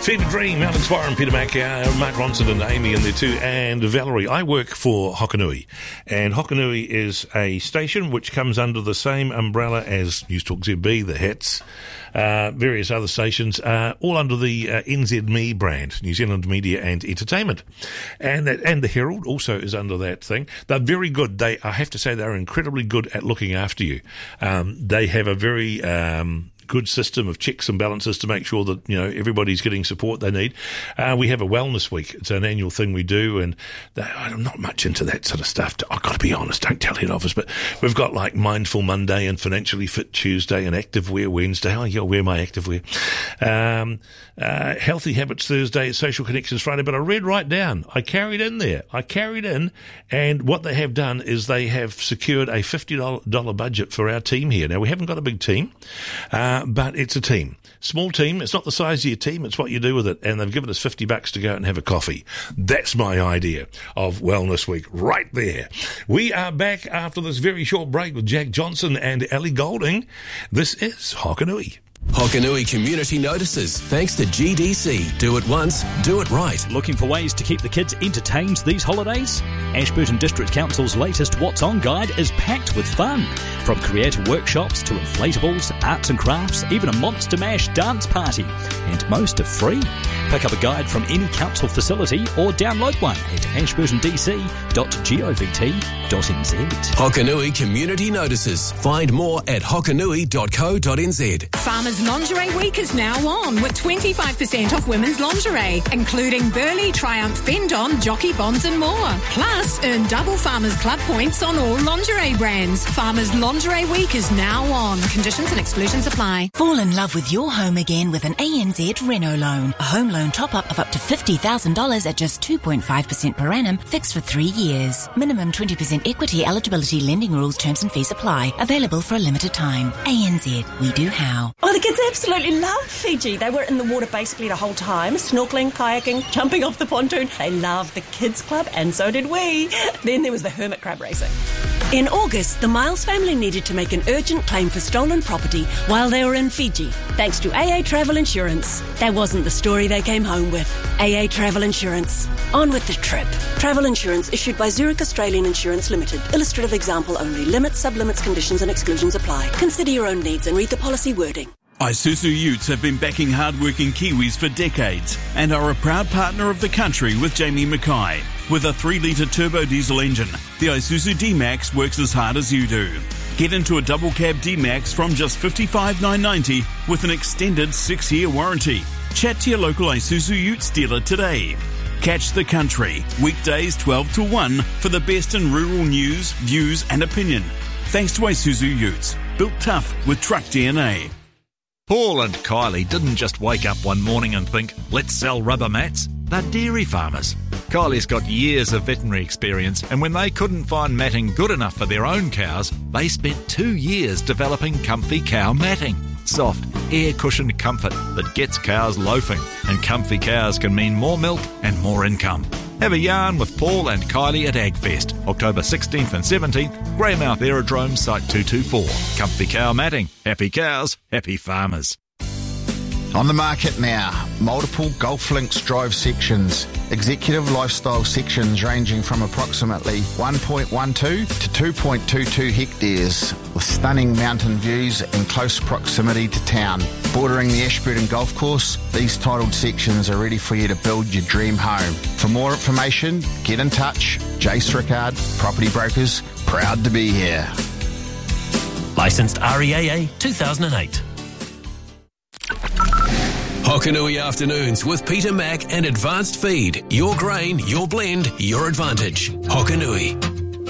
Fever Dream, Alex Warren, Peter Mack, Mark Ronson and Amy in there too, and Valerie. I work for Hokanui, and Hokanui is a station which comes under the same umbrella as News Talk ZB, the Hits, various other stations, all under the NZME brand, New Zealand Media and Entertainment. And the Herald also is under that thing. They're very good. I have to say, they're incredibly good at looking after you. They have a very good system of checks and balances to make sure that, you know, everybody's getting support they need. We have a wellness week. It's an annual thing we do, and I'm not much into that sort of stuff. I've got to be honest, don't tell head office, but we've got like Mindful Monday and Financially Fit Tuesday and Active Wear Wednesday. Oh, yeah, I'll wear my active wear. Healthy Habits Thursday, Social Connections Friday, but I read right down. I carried in, and what they have done is they have secured a $50 budget for our team here. Now, we haven't got a big team, but it's a team. Small team. It's not the size of your team. It's what you do with it. And they've given us $50 to go out and have a coffee. That's my idea of Wellness Week right there. We are back after this very short break with Jack Johnson and Ellie Golding. This is Hokanui. Hokanui Community Notices, thanks to GDC. Do it once, do it right. Looking for ways to keep the kids entertained these holidays? Ashburton District Council's latest What's On guide is packed with fun. From creative workshops to inflatables, arts and crafts, even a Monster Mash dance party. And most are free. Pick up a guide from any council facility or download one at ashburtondc.govt.nz. Hokanui Community Notices. Find more at hokanui.co.nz. Farmers Lingerie Week is now on with 25% off women's lingerie, including Burley, Triumph, Fendon, Jockey Bonds and more. Plus, earn double Farmers Club points on all lingerie brands. Farmers Lingerie Week is now on. Conditions and exclusions apply. Fall in love with your home again with an ANZ Reno loan. A home loan top-up of up to $50,000 at just 2.5% per annum, fixed for 3 years. Minimum 20% equity eligibility, lending rules, terms and fees apply. Available for a limited time. ANZ, we do how. Oh, the kids absolutely loved Fiji. They were in the water basically the whole time, snorkeling, kayaking, jumping off the pontoon. They loved the kids club, and so did we. Then there was the hermit crab racing. In August, the Miles family needed to make an urgent claim for stolen property while they were in Fiji, thanks to AA Travel Insurance. That wasn't the story they came home with. AA Travel Insurance. On with the trip. Travel insurance issued by Zurich Australian Insurance Limited. Illustrative example only. Limits, sublimits, conditions and exclusions apply. Consider your own needs and read the policy wording. Isuzu Utes have been backing hard-working Kiwis for decades and are a proud partner of the country with Jamie Mackay. With a 3-litre turbo diesel engine, the Isuzu D-Max works as hard as you do. Get into a double cab D-Max from just $55,990 with an extended 6-year warranty. Chat to your local Isuzu Utes dealer today. Catch the country, weekdays 12 to 1 for the best in rural news, views and opinion. Thanks to Isuzu Utes, built tough with truck DNA. Paul and Kylie didn't just wake up one morning and think, let's sell rubber mats. They're dairy farmers. Kylie's got years of veterinary experience, and when they couldn't find matting good enough for their own cows, they spent 2 years developing Comfy Cow matting. Soft, air-cushioned comfort that gets cows loafing, and comfy cows can mean more milk and more income. Have a yarn with Paul and Kylie at AgFest, October 16th and 17th, Greymouth Aerodrome, Site 224. Comfy Cow matting. Happy cows, happy farmers. On the market now, multiple Golf Links drive sections, executive lifestyle sections ranging from approximately 1.12 to 2.22 hectares, with stunning mountain views and close proximity to town. Bordering the Ashburton Golf Course, these titled sections are ready for you to build your dream home. For more information, get in touch. Jace Rickard, Property Brokers, proud to be here. Licensed REAA 2008. Hokanui Afternoons with Peter Mack and Advanced Feed. Your grain, your blend, your advantage. Hokanui.